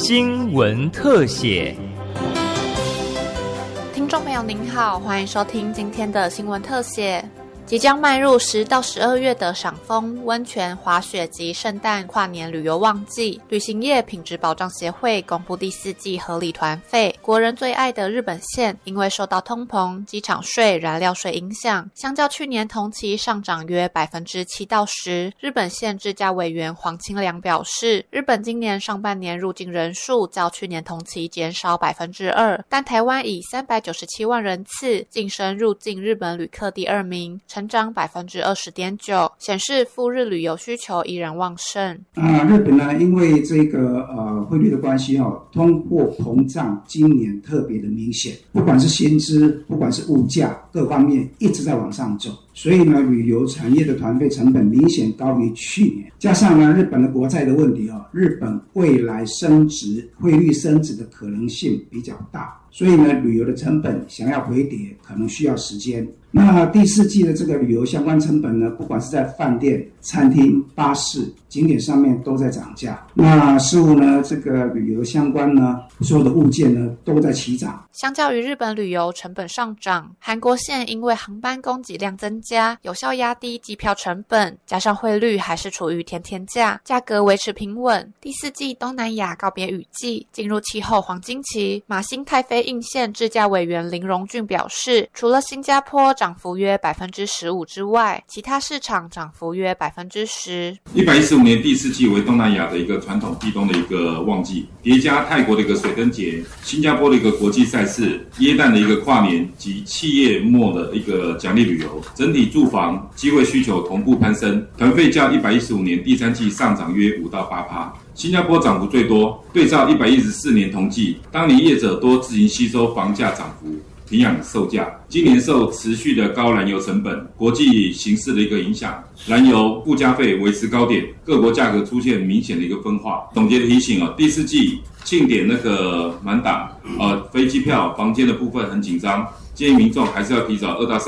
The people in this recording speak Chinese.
新闻特写。 听众朋友您好，欢迎收听今天的新闻特写。即将迈入10到12月的赏枫、温泉、滑雪及圣诞跨年旅游旺季，旅行业品质保障协会公布第4季合理团费。国人最爱的日本线，因为受到通膨、机场税、燃料税影响，相较去年同期上涨约7%到10%。日本线智价委员黄清良表示，日本今年上半年入境人数较去年同期减少2%，但台湾以397万人次晋升入境日本旅客第2名。成长20.9%，显示赴日旅游需求依然旺盛。 日本呢，因为这个汇率的关系通货膨胀今年特别的明显，不管是薪资，不管是物价，各方面一直在往上走。所以呢，旅游产业的团费成本明显高于去年，加上呢日本的国债的问题日本未来升值、汇率升值的可能性比较大，所以呢旅游的成本想要回跌可能需要时间。那第4季的这个旅游相关成本呢，不管是在饭店、餐厅、巴士、景点上面都在涨价。那似乎呢这个旅游相关呢所有的物件呢都在齐涨。 相较于日本旅游成本上涨，韩国线因为航班供给量增加，有效压低机票成本，加上汇率还是处于甜甜价，价格维持平稳。第4季东南亚告别雨季，进入气候黄金期。马新太妃印线智价委员林荣俊表示，除了新加坡涨幅约15%之外，其他市场涨幅约10%。 115年第4季为东南亚的一个传统避冬的一个旺季，叠加泰国的一个水灯节、新加坡的一个国际赛事、耶诞的一个跨年及企业末的一个奖励旅游，整体住房机会需求同步攀升，团费较115年第3季上涨约5到8%。新加坡涨幅最多，对照114年同季，当年业者多自行吸收房价涨幅，平养售价。今年受持续的高燃油成本、国际形势的一个影响，燃油附加费维持高点，各国价格出现明显的一个分化。总结的提醒第4季庆典那个满档，飞机票、房间的部分很紧张，建议民众还是要提早2到3